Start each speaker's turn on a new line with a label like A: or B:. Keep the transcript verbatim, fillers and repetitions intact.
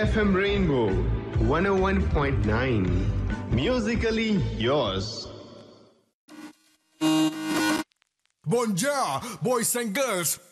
A: F M Rainbow one oh one point nine. Musically yours.
B: Bonjour, boys and girls.